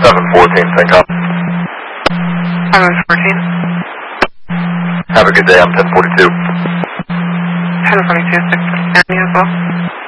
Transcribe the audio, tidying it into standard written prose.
714, Syncom. 714. Have a good day, I'm 1042. 1042, 6 as well.